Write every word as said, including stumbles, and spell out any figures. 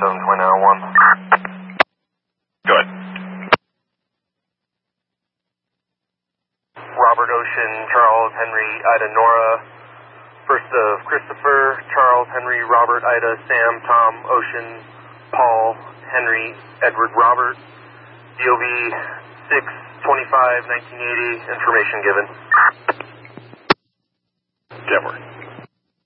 seven two nine one. Go ahead. Robert Ocean, Charles Henry, Ida Nora. First of Christopher, Charles Henry, Robert, Ida, Sam, Tom, Ocean, Paul, Henry, Edward, Robert. D O B six twenty-five nineteen eighty. Information given. Denver.